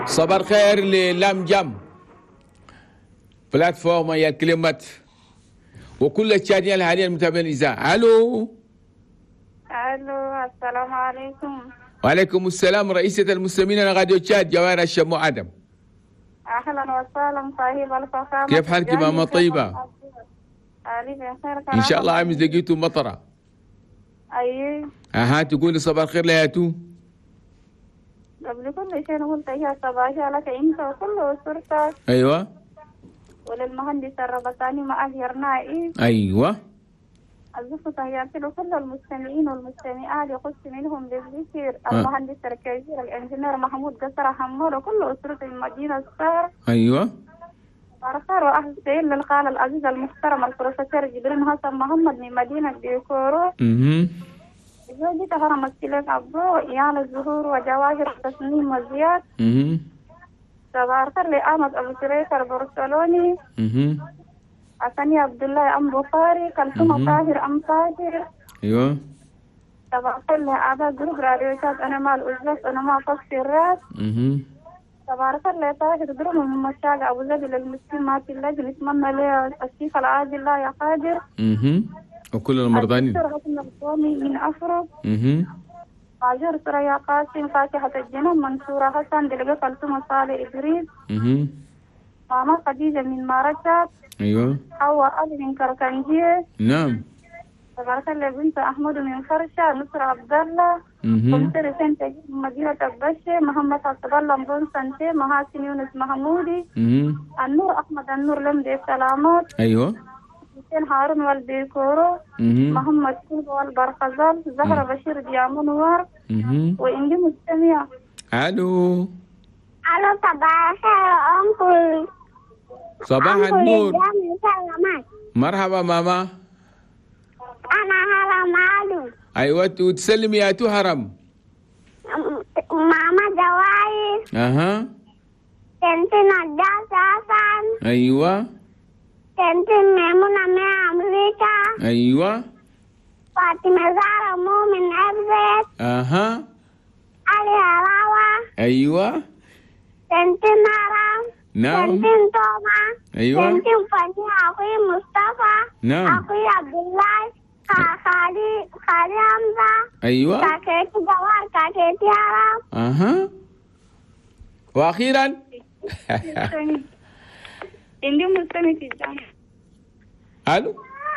صباح الخير للام جام بلاتفورم يا الكلمات وكل الشاديين الحالية المتابعين الإذاعة. ألو السلام عليكم. وعليكم السلام. رئيسة المستمعين أنا راديو تشاد جواهر الشمو آدم. أهلا وسهلا صاحب الفخامة. كيف حالك ماما طيبة؟ إن شاء الله عامل لقيتوا مطرة. أيوه. أها تقولي صباح الخير لياتو. قبل كل شيء نقول تحية صباحية لك أنت وكل أسرتك. أيوه. وللمهندس الربطاني مع الهرنائي. أيوه. أضيف تحياتي لكل المستمعين والمستمعات يخص منهم بالذكر المهندس الكبير الإنجنير محمود قصر حمود وكل أسرة المدينة الصغيرة. أيوه. وأرخار وأهل السيد للقال العزيز المحترم البروفيسور جبرين حسن محمد من مدينة ديكورو. زوجي هرم السلك عبدو إيال الزهور وجواهر التسنيم وزياد. صباح الخير لأحمد أبو شريف البرسلوني. حسني عبد الله أم بخاري كلثوم طاهر أم طاهر. أيوه. صباح الخير لأعضاء جروب راديوشات أنا مع الأجلس أنا مع فصل الراس. صباح الخير لطاهر جروب من مشاق أبو زيد للمسلم ما في اللجنة نتمنى له الشفاء العاجل لا يا قادر. وكل المرضانين. من أفرق. عاجر سريا قاسم فاتحة الجنة منصورة حسن دلقة كلثوم صالح إدريس. ماما خديجة من ماركات. أيوه. حواء أبي من كركنجية. نعم. صباح الخير بنت أحمد من فرشة نصر عبد الله. كمثري سنت مدينة البشة محمد حسب الله مبون سنتي محاسن يونس محمودي. النور أحمد النور لمدي سلامات. أيوه. حسين هارون والديكورو. محمد سيد والبرخزال زهرة بشير ديامون وار. وإنجي مستمع. ألو. ألو صباح الخير أنكل. صباح النور. مرحبا ماما. أنا هرم علو. أيوة وتسلمي يا تو هرم. ماما جواهر. أها. تنتي نجاة حسن. أيوة. تنتي ميمونة من أمريكا. أيوة. فاطمة زهرة مؤمن أبزت. أها. علي هراوة. أيوة. تنتي نارم. نعم. تنتي توما. أيوة. تنتي فني أخوي مصطفى. نعم. أخوي عبد الله. خالي حمزة. أيوة. كاكيتي جوار كاكيتي هرم. أها. وأخيرا. إندي مستمع في الجامعة. ألو.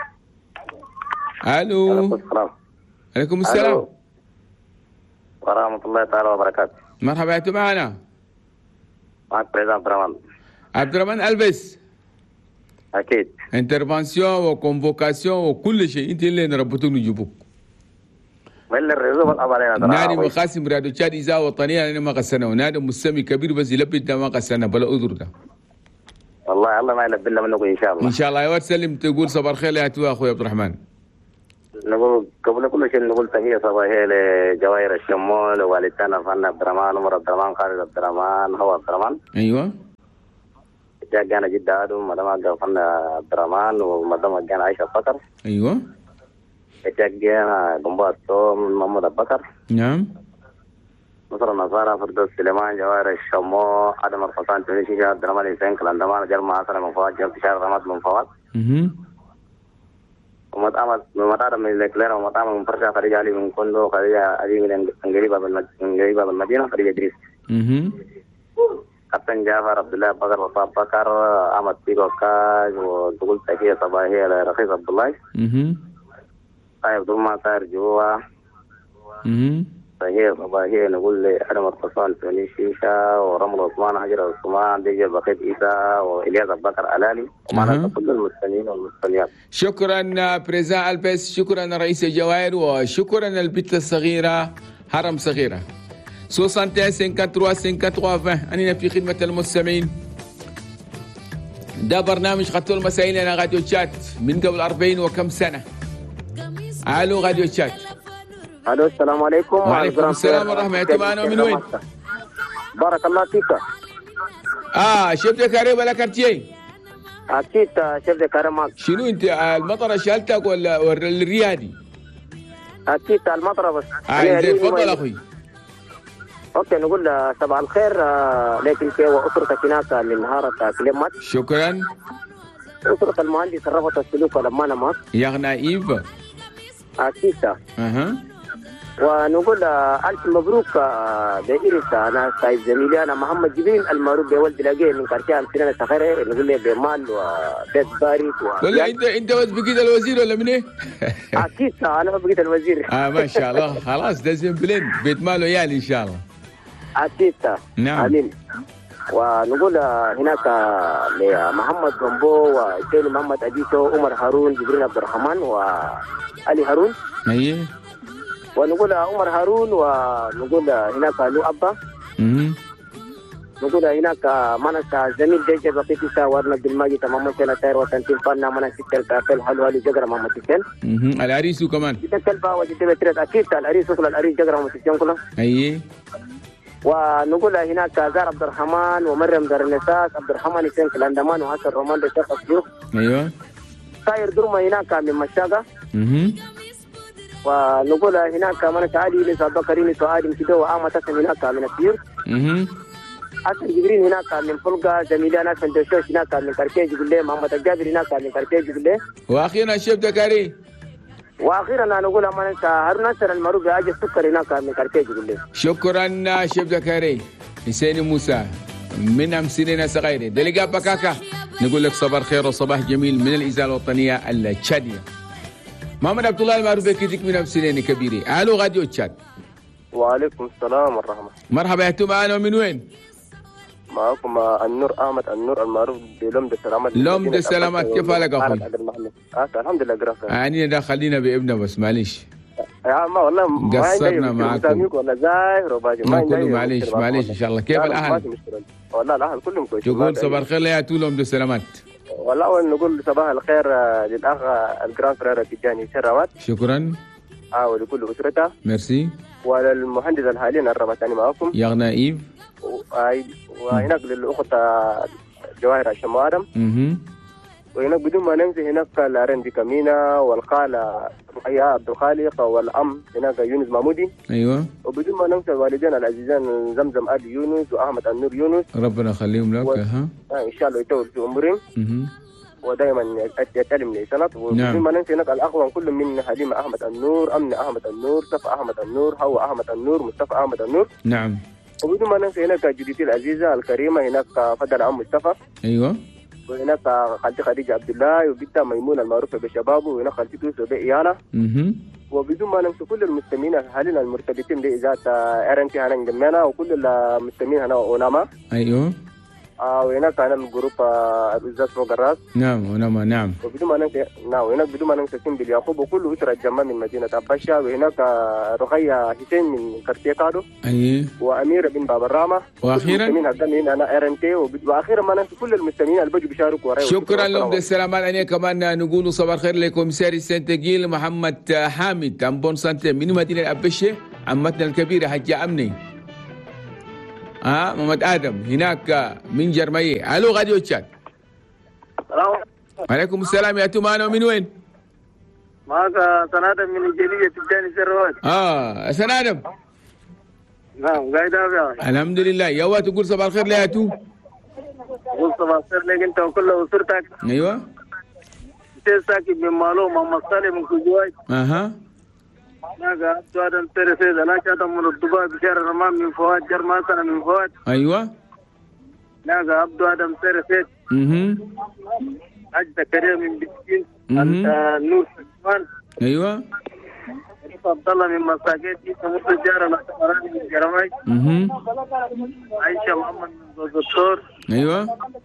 ألو. عليكم السلام. ورحمة الله تعالى وبركاته. مرحبا يا معنا. معك بريزان عبد الرحمن. عبد الرحمن ألبس. أكيد. انترفانسيون وكونفوكاسيون وكل شيء انت اللي نربطوك نجيبوك. ولا الرزق والأبالين. نادي وقاسم راديو تشاد إذاعة وطنية أنا ما قسنا ونادي مستمع كبير بس يلبي ده ما قسنا بلا أذر ده. والله الله ما يلبي لنا منكم إن شاء الله. إن شاء الله يا تسلم تقول صباح الخير يا تو أخوي عبد الرحمن. نقول قبل كل شيء نقول تحية صباحية لجواهر الشمول ووالدتنا فن عبد الرحمن عمر عبد الرحمن خالد عبد الرحمن هو عبد الرحمن. أيوة. جانا جدة آدم مدام فن عبد الرحمن ومدام جانا عائشة بكر. أيوة. جانا قنبات صوم محمد بكر. نعم. نصر النصارى فردوس سليمان جواهر الشمو عدم الحسن تونسي عبد الرحمن حسين كلاندمان جرم عصر من فوات جرم تشار رمات من فوات. ومطار من الكلير ومطار من فرشة خريجة علي من كندو خريجة علي من قريبة بالمدينة خريجة إدريس. كابتن جعفر عبد الله بكر وصاب بكر أحمد بيكو كاج وتقول تحية صباحية لرخيص عبد الله. طيب ضمن طاير جوا. تحية صباحية نقول لأدم القصان توني شيشة ورمل عثمان حجر عثمان ديجي بقيت إيسا وإلياس عبد بكر ألالي ومعنا كل المستمعين والمستمعات. شكرا بريزان ألبس، شكرا رئيس الجواهر، وشكرا البنت الصغيرة هرم صغيرة. 61 53 53 20 أنا في خدمة المستمعين. ده برنامج خطو المسائل أنا راديو تشات من قبل 40 وكم سنة. ألو راديو تشات. الو السلام عليكم. وعليكم السلام ورحمة الله. أنا من وين؟ بارك الله فيك. شفت كاريب ولا كارتيه؟ أكيد شفت كاريب معك. شنو أنت المطرة شالتك ولا الريادي؟ أكيد المطرة بس. زين تفضل أخوي. اوكي نقول صباح الخير لك انت واسرتك هناك من هارة كلمات. شكرا. اسرة المهندس رفض السلوك لما نمت. يغنى ايف. اكيد. ونقول الف مبروك بإرث انا سعيد زميلي انا محمد جبريل المعروف بولد لاقيه من كارتيه السنه صغيره نقول له بمال وبيت باريس ولا انت بس بقيت الوزير ولا من ايه؟ اكيد انا بقيت الوزير. ما شاء الله خلاص ده زين بلند بيت مال ويالي ان شاء الله. اكيد. نعم. امين. ونقول هناك لمحمد جنبو وسيد محمد اديسو عمر هارون جبريل عبد الرحمن وعلي هارون. ايوه. ونقول عمر هارون ونقول هناك لو ابا. نقول هناك منك زميل ديجا بقيتي ورنا بالماجي تماما سنه تاير وتنتين فانا منك ستة كافل حلوه لجقرا ماما تسين. العريس كمان. جدا كلبا وجدت بتريد اكيد العريس كل العريس جقرا ماما تسين كلها. ايوه. ونقول هناك زار عبد الرحمن ومريم درنساس عبد الرحمن حسين كلاندمان وحسن رومان لشيخ الشيوخ. ايوه. طاير درما هناك من مشاقه. ونقول هناك منك علي لسا بكرين سؤال كده وعامة هناك من السير. حسن جبريل هناك من فلقة جميلة ناس من دوشوش هناك من كارتيه جبلة محمد الجابر هناك من كارتيه جبلة. واخيرا الشيف دكاري. واخيرا انا نقول منك هارون ناصر المعروف بأجي السكر هناك من كارتيه جبلة. شكرا شيف دكاري. حسين موسى من أمسيننا صغيرة دلقاء بكاكا نقول لك صباح الخير وصباح جميل من الإذاعة الوطنية التشادية. محمد عبد الله المعروف بكيتك من أمسيننا كبيرة. ألو راديو تشاد. وعليكم السلام والرحمة. مرحبا يا معنا ومن وين؟ معكم النور أحمد النور المعروف بلمد السلامات. لمد السلامات كيف حالك أخوي؟ الحمد لله قرأت. يعني ده خلينا بابننا بس معلش. يا ما والله قصرنا معكم. ولا زاهر وباجي ما كله معلش إن شاء الله. كيف الأهل؟ والله الأهل كلهم كويسين. تقول صباح الخير يا لمد السلامات. والله أول نقول صباح الخير للأخ الجراند فريرة تجاني سراوات. شكرا. ولكل أسرته. ميرسي. وللمهندس الحالي الربطاني معكم. يغنى إيف. وهناك للأخت جواهر الشمو آدم. وهناك بدون ما ننسى هناك الأرندي كمينة والخالة رقية عبد الخالق والأم هناك يونس محمودي. أيوة. وبدون ما ننسى الوالدين العزيزان زمزم آل يونس وأحمد النور يونس. ربنا يخليهم لك. إن شاء الله يطول في عمرهم. ودائما يتعلم لسنة. وبدون ما ننسى هناك الأخوان كل من حليمة أحمد النور أمن أحمد النور صفا أحمد النور هو أحمد النور مصطفى أحمد النور. نعم. وبدون ما ننسى هناك جدتي العزيزة الكريمة هناك فضل عم مصطفى. أيوة. وهناك خالتي خديجة عبد الله وبنتها ميمونة المعروفة بشبابه وهناك خالتي توسو بإيانا. وبدون ما ننسى كل المستمعين حاليا المرتبطين بإذاعة RNT هنا جمعنا وكل المستمعين هنا وناما. أيوة. وهناك أنا الجروب الأستاذ فوق الراس. نعم ونما نعم. وبدون ما ننسى وهناك بدون ما ننسى سيمبل يعقوب وكل أسرة الجماعة من مدينة أباشا وهناك رقية حسين من كارتيه كادو. أيه. وأميرة بن باب الرامة. وأخيرا. المستمعين هقدمين أنا RNT وأخيرا ما ننسى كل المستمعين اللي بيجوا بيشاركوا وراي. شكرا لهم السلامات عليك كمان نقول صباح الخير لكم ساري سنتجيل محمد حامد أمبون سانتي من مدينة أباشا عمتنا الكبيرة حجة أمني. محمد آدم هناك من جرمية. ألو راديو تشاد. السلام عليكم السلام يا تومانو من وين؟ معك سنادم من الجلية تجاني سروات. سنادم. نعم قاعد أبيع. الحمد لله يا تقول صباح الخير ليا تو. قول صباح الخير لك أنت وكل أسرتك. أيوة. ساكن من مالو محمد صالح من كوجواي. ناقة عبد آدم ترسيد أنا كاتم من الدباء بشار الرمام من فواد جرمان سنة من فواد. أيوة. ناقة عبد آدم ترسيد. عجد كريم من بسكين. نور سلمان. أيوة. عبد الله من مساكين إيسا مرتجارة لأتفراني من جرماي. عائشة محمد من الدكتور. أيوة.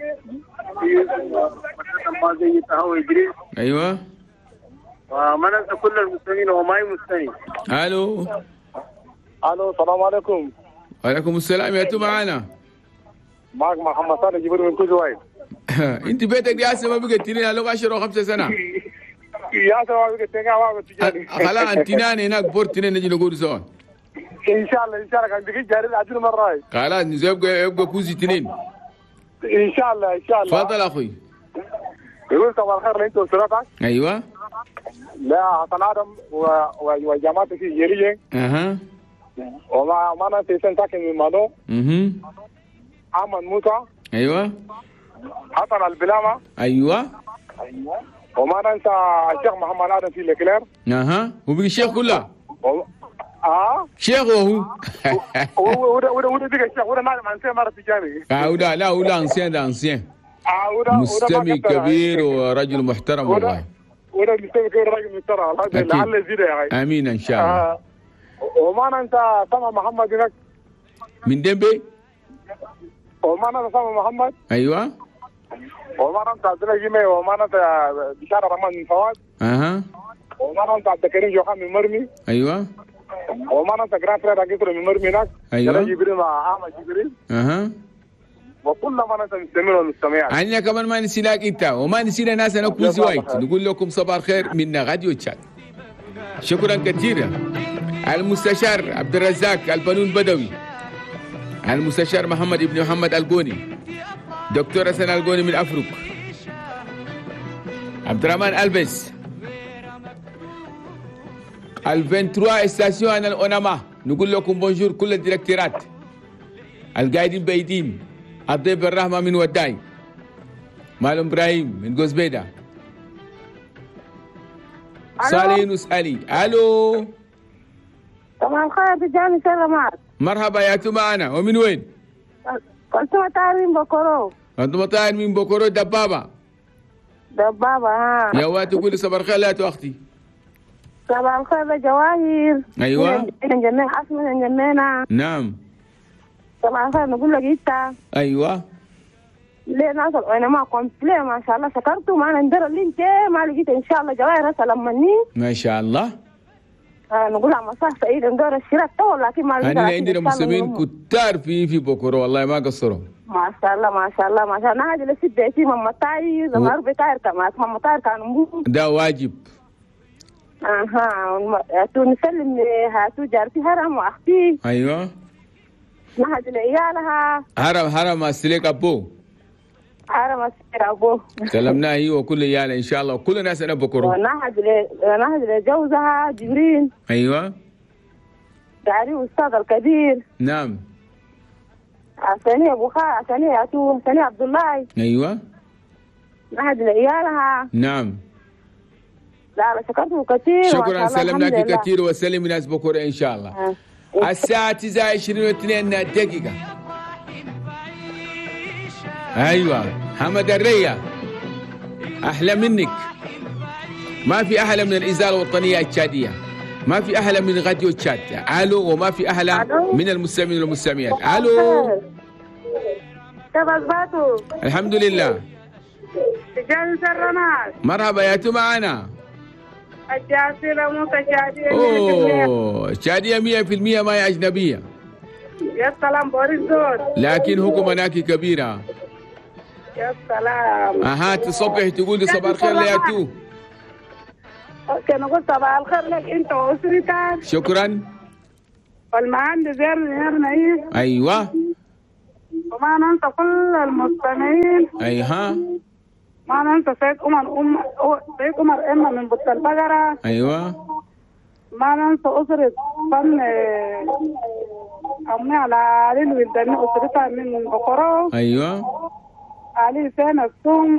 مكتب ما زي تهوى إدريس. أيوة. وما ننسى كل المسلمين وما يمسلمين. الو السلام عليكم. وعليكم السلام يا تو معانا. معك محمد صالح جبريل من كوجواي. انت بيتك دي هسه ما بقت تنين له 10 و5 سنه. يا سلام بقت تنين خلاص انتنان هناك بورتين نجي نقول سوا. ان شاء الله كان بقيت جاري العدل مره. خلاص يبقى كوزي تنين. ان شاء الله تفضل اخوي. يقول صباح الخير انت واسرتك. ايوه. لا حسن آدم وجماعتك في جريه. وما أنا سيسن ساكن من مالو. أحمد موسى. أيوة. حسن البلامة. أيوة. وما ننسى الشيخ محمد آدم في لكلير. أها هو بيجي الشيخ كله. شيخ وده ديك الشيخ وده نعم أنسان مرة تجاري. وده لا وده أنسان. مستمع كبير ورجل محترم والله. وده مستمع كبير ورجل محترم الله لعل يزيد يا أخي. آمين إن شاء الله. وما ننسى سما محمد هناك. من دمبي؟ وما ننسى سما محمد. أيوة. وما ننسى عبد الله جيمي وما ننسى بشارة رحمن من فواد. أها. وما ننسى عبد الكريم جوخان من مرمي. أيوة. وما ننسى جران فريد أكيسر من مرمي هناك. أيوة. جبريل مع أحمد جبريل. أها. وكل ما ننسى المستمعين والمستمعات. عندنا كمان ما نسيناك أنت وما نسينا ناس أنا كويس وايد نقول لكم صباح الخير من راديو تشاد. شكرا كثيرا. المستشار عبد الرزاق البنون بدوي، المستشار محمد ابن محمد القوني، دكتور حسن القوني من أفريق، عبد الرحمن ألبس، 23 استاسيون الأوناما نقول لكم بونجور كل الديركتورات القايدين بايدين، الضيب الرحمة من وداي، معلم إبراهيم من قوزبيدة، صالح يونس علي. ألو صباح الخير تجاني سلامات. مرحبا يا معنا ومن وين؟ كنت مطار من بوكورو. كنت مطار من بوكورو دبابة. دبابة ها. يا واد تقولي صباح الخير لا أختي. صباح الخير جواهر. أيوة. من جنة أسمع من جنة. نعم. صباح الخير نقول لك إنت. أيوة. ليه ناس أنا ما قمت ليه ما شاء الله شكرته ما ندر اللي أنت ما لقيت إن شاء الله جواهر سلام مني. ما شاء الله. نقول على مصاح سعيد ندور الشراء تو لكن ما أنا عندنا مسلمين كتار في بوكورو والله ما قصروا. ما شاء الله ما شاء الله ما شاء الله. أنا هذا اللي سديتي ماما تاي زمار بتاعر كمان ماما تاير كانوا مو. ده واجب. تو نسلم هاتو جارتي هرم وأختي. أيوة. نهج لعيالها. هرم أسلك أبو. هرم أسلك أبو. سلمنا هي وكل عيالها إن شاء الله وكل الناس أنا بكرة. نهج لجوزها جبريل. أيوة. داري أستاذ الكبير. نعم. ثاني أبو خال ثاني أتو ثاني عبد الله. أيوة. نهج لعيالها. نعم. لا شكرته كثير. شكرا سلمناك كثير وسلم الناس بكرة إن شاء الله. الساعة 9:22 دقيقة. أيوة حمد الريا أحلى منك، ما في أحلى من الإذاعة الوطنية التشادية، ما في أحلى من راديو تشاد. ألو وما في أحلى من المستمعين والمستمعات. ألو كيف أصبحتوا؟ الحمد لله. تجاني سرنات. مرحبا يا معنا. الجاسرة متشادية. أوه شادية 100% ما هي أجنبية. يا سلام بوريس دور. لكن حكومة كبيرة. يا سلام. أها تصبح تقول صباح الخير يا تو. اوكي نقول صباح الخير لك انت واسرتك. شكرا. والمهندس زير نعيم. ايوه. وما ننسى كل المستمعين. ايها. ما ننسى سيد عمر إما من بط البقرة. ايوه. ما ننسى أسرة فن أمي على علي الولداني أسرتها من بقرة. ايوه. علي سنة السوم